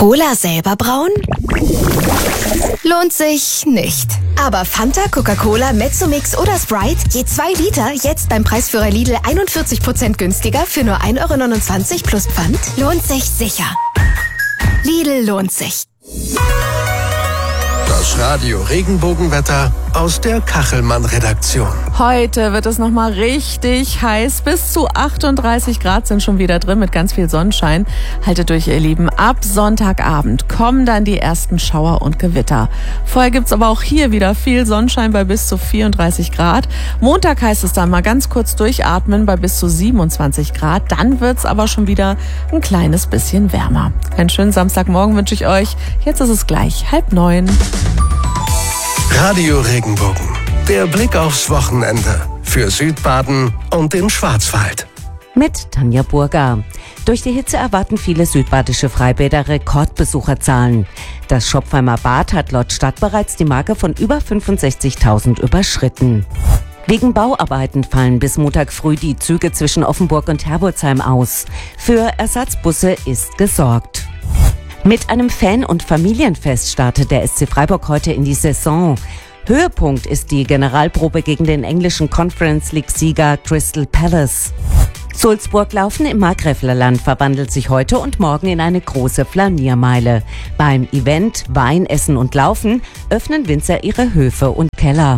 Cola selber brauen? Lohnt sich nicht. Aber Fanta, Coca-Cola, Mezzomix oder Sprite, je 2 Liter, jetzt beim Preisführer Lidl 41% günstiger für nur 1,29 € plus Pfand? Lohnt sich sicher. Lidl lohnt sich. Das Radio Regenbogenwetter aus der Kachelmann-Redaktion. Heute wird es nochmal richtig heiß. Bis zu 38 Grad sind schon wieder drin mit ganz viel Sonnenschein. Haltet durch, ihr Lieben. Ab Sonntagabend kommen dann die ersten Schauer und Gewitter. Vorher gibt's aber auch hier wieder viel Sonnenschein bei bis zu 34 Grad. Montag heißt es dann mal ganz kurz durchatmen bei bis zu 27 Grad. Dann wird's aber schon wieder ein kleines bisschen wärmer. Einen schönen Samstagmorgen wünsche ich euch. Jetzt ist es gleich 8:30. Radio Regenbogen. Der Blick aufs Wochenende für Südbaden und den Schwarzwald. Mit Tanja Burger. Durch die Hitze erwarten viele südbadische Freibäder Rekordbesucherzahlen. Das Schopfheimer Bad hat laut Stadt bereits die Marke von über 65.000 überschritten. Wegen Bauarbeiten fallen bis Montag früh die Züge zwischen Offenburg und Herbolzheim aus. Für Ersatzbusse ist gesorgt. Mit einem Fan- und Familienfest startet der SC Freiburg heute in die Saison. Höhepunkt ist die Generalprobe gegen den englischen Conference League-Sieger Crystal Palace. Sulzburg-Laufen im Markgräflerland verwandelt sich heute und morgen in eine große Flaniermeile. Beim Event Wein, Essen und Laufen öffnen Winzer ihre Höfe und Keller.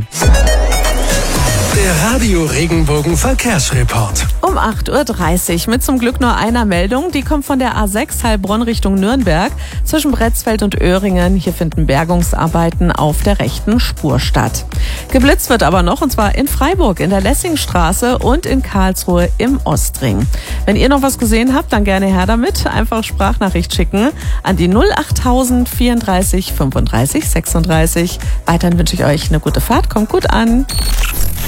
Der Radio Regenbogen Verkehrsreport. Um 8:30 Uhr mit zum Glück nur einer Meldung. Die kommt von der A6 Heilbronn Richtung Nürnberg. Zwischen Bretzfeld und Öhringen. Hier finden Bergungsarbeiten auf der rechten Spur statt. Geblitzt wird aber noch, und zwar in Freiburg, in der Lessingstraße und in Karlsruhe im Ostring. Wenn ihr noch was gesehen habt, dann gerne her damit. Einfach Sprachnachricht schicken an die 08000 34 35 36. Weiterhin wünsche ich euch eine gute Fahrt. Kommt gut an.